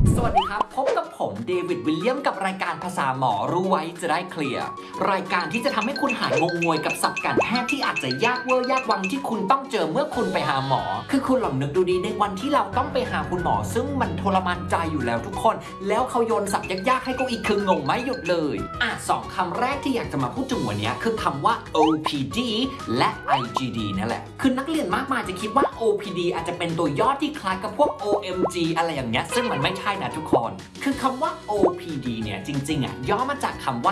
สวัสดีครับพบกับผมเดวิดวิลเลียมกับรายการภาษาหมอรู้ไว้จะได้เคลียร์รายการที่จะทำให้คุณหายงงงวยกับศัพท์การแพทย์ที่อาจจะยากเวอร์ยากวังที่คุณต้องเจอเมื่อคุณไปหาหมอคือคุณลองนึกดูดีในวันที่เราต้องไปหาคุณหมอซึ่งมันทรมานใจอยู่แล้วทุกคนแล้วเขาโยนศัพท์ยากๆให้ก็อีกคืองงไม่หยุดเลย2 คำแรกที่อยากจะมาพูดถึงวันนี้คือคำว่า OPD และ IGD นั่นแหละคือนักเรียนมากมายจะคิดว่า OPD อาจจะเป็นตัวย่อที่คล้ายกับพวก OMG อะไรอย่างเงี้ยซึ่งมันไม่ใช่นะทุกคนคือคำว่า OPD เนี่ยจริงๆย่อมาจากคำว่า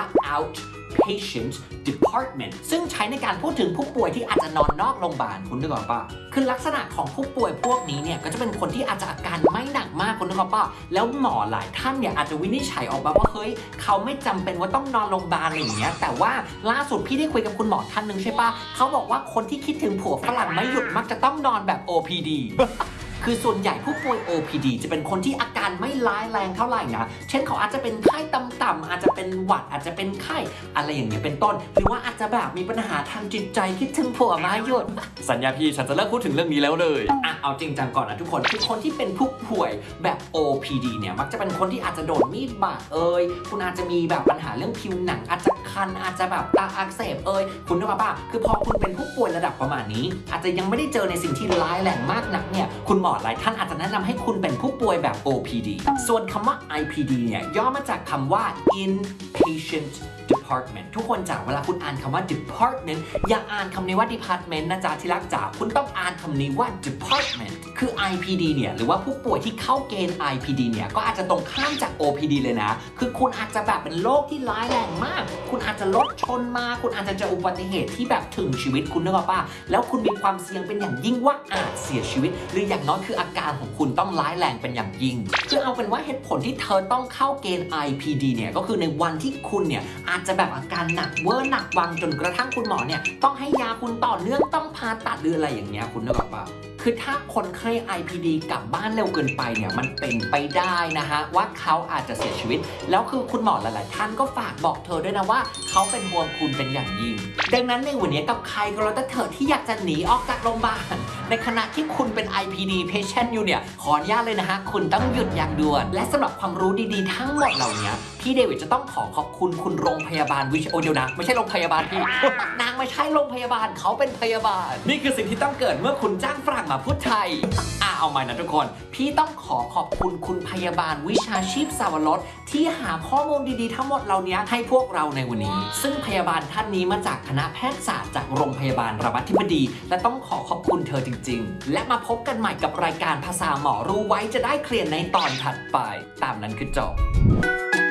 Outpatient Department ซึ่งใช้ในการพูดถึงผู้ป่วยที่อาจจะนอนนอกโรงพยาบาลคุณนึกออกปะคือลักษณะของผู้ป่วยพวกนี้เนี่ยก็จะเป็นคนที่อาจจะอาการไม่หนักมากคุณนึกออกปะแล้วหมอหลายท่านเนี่ยอาจจะวินิจฉัยออกมาว่าเฮ้ยเขาไม่จำเป็นว่าต้องนอนโรงพยาบาลอะไรอย่างเงี้ยแต่ว่าล่าสุดพี่ได้คุยกับคุณหมอท่านหนึ่งใช่ปะเขาบอกว่าคนที่คิดถึงผัวฝรั่งไม่หยุดมักจะต้องนอนแบบ OPD คือส่วนใหญ่ผู้ป่วย OPD จะเป็นคนที่อาการไม่ร้ายแรงเท่าไหร่นะเช่นเขาอาจจะเป็นไข้ต่ำๆอาจจะเป็นหวัดอาจจะเป็นไข้อะไรอย่างเงี้ยเป็นต้นหรือว่าอาจจะแบบมีปัญหาทางจิตใจคิดถึงผัวไม่หยุดสัญญาพี่ฉันจะเลิกพูดถึงเรื่องนี้แล้วเลยเอาจริงจังก่อนนะทุกคนคือคนที่เป็นผู้ป่วยแบบ OPD เนี่ยมักจะเป็นคนที่อาจจะโดนมีดบาดคุณอาจจะมีแบบปัญหาเรื่องผิวหนังอาจจะคันอาจจะแบบตาอักเสบคุณนึกว่าป่ะคือพอคุณเป็นผู้ป่วยระดับประมาณนี้อาจจะยังไม่ได้เจอในสิ่งที่ร้ายแรงมากนักเนี่ยคุณหมอหลายท่านอาจจะแนะนำให้คุณเป็นผู้ป่วยแบบ OPD ส่วนคำว่า IPD เนี่ยย่อมาจากคำว่า Inpatient Department ทุกคนจ๋าเวลาคุณอ่านคำว่า Department อย่าอ่านคำนี้ว่า Department นะจ๊ะที่รักจ๋าคุณต้องอ่านคำนี้ว่า Department คือ IPD เนี่ยหรือว่าผู้ป่วยที่เข้าเกณฑ์ IPD เนี่ยก็อาจจะตรงข้ามจาก OPD เลยนะคือคุณอาจจะแบบเป็นโรคที่ร้ายแรงมากคุณอาจจะรถชนมาคุณอาจจะเจออุบัติเหตุที่แบบถึงชีวิตคุณนึกออกป่ะแล้วคุณมีความเสี่ยงเป็นอย่างยิ่งว่าอาจเสียชีวิตหรืออย่างน้อยคืออาการของคุณต้องร้ายแรงเป็นอย่างยิ่งคือเอาเป็นว่าเหตุผลที่เธอต้องเข้าเกณฑ์ IPD เนี่ยก็คือในวันที่คุณเนี่ยอาจจะแบบอาการหนักเวอร์หนักวังจนกระทั่งคุณหมอเนี่ยต้องให้ยาคุณต่อเนื่องต้องผ่าตัดหรืออะไรอย่างเงี้ยคุณนึกออกป่ะคือถ้าคนไข้ IPD กลับบ้านเร็วเกินไปเนี่ยมันเป็นไปได้นะฮะว่าเขาอาจจะเสียชีวิตแล้วคือคุณหมอหลายๆท่านก็ฝากบอกเธอด้วยนะว่าเขาเป็นห่วงคุณเป็นอย่างยิ่งดังนั้นในวันนี้กับใครก็แล้วแต่เธอที่อยากจะหนีออกจากโรงพยาบาลในขณะที่คุณเป็น IPD patient อยู่เนี่ยขออนุญาตเลยนะฮะคุณต้องหยุดอย่างด่วนและสำหรับความรู้ดีๆทั้งหมดเหล่านี้พี่เดวิดจะต้องขอบคุณคุณโรงพยาบาลเดียวนะไม่ใช่โรงพยาบาลพี่ นางไม่ใช่โรงพยาบาลเขาเป็นพยาบาลนี่คือสิ่งที่ต้องเกิดเมื่อคุณจ้างฝรั่งมาพูดไทยเอาใหม่นะทุกคนพี่ต้องขอบคุณคุณพยาบาลวิชาชีพสาวรสที่หาข้อมูลดีๆทั้งหมดเหล่านี้ให้พวกเราในวันนี้ซึ่งพยาบาลท่านนี้มาจากคณะแพทยศาสตร์จากโรงพยาบาลรามาธิบดีและต้องขอบคุณเธอจริงๆและมาพบกันใหม่กับรายการภาษาหมอรู้ไว้จะได้เคลียร์ในตอนถัดไปตามนั้นคือจบ